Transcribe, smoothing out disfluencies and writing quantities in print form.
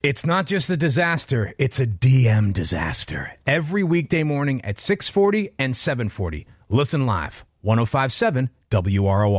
It's not just a disaster, it's a DM disaster. Every weekday morning at 6:40 and 7:40. Listen live, 105.7 WROR.